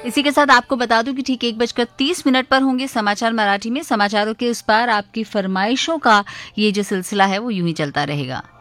इसी के साथ आपको बता दूं कि ठीक 1:30 पर होंगे समाचार मराठी में। समाचारों के उस पार आपकी फरमाइशों का ये जो सिलसिला है वो यूं ही चलता रहेगा।